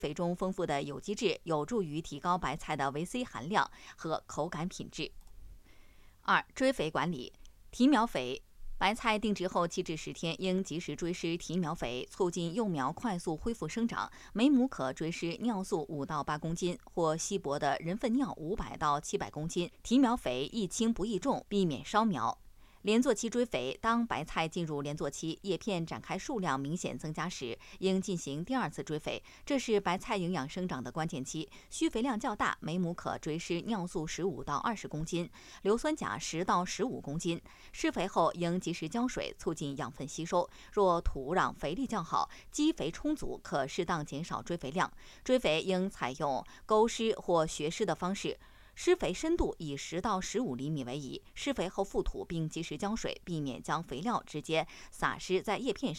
肥中丰富的有机质有助于提高白菜的维 C 含量和口感品质。2、追肥管理。提苗肥。白菜定植后7至10天应及时追施提苗肥，促进幼苗快速恢复生长。每亩可追施尿素5到8公斤，或稀薄的人粪尿500到700公斤。提苗肥宜轻不宜重，避免烧苗。连作期追肥。当白菜进入连作期，叶片展开数量明显增加时，应进行第2次追肥，这是白菜营养生长的关键期。需肥量较大，每亩可追施尿素15到20公斤，硫酸钾10到15公斤。施肥后应及时浇水，促进养分吸收。若土壤肥力较好，基肥充足，可适当减少追肥量。追肥应采用沟施或学施的方式。施肥深度以10到15厘米为宜，施肥后覆土并及时浇水，避免将肥料直接撒施在叶片上。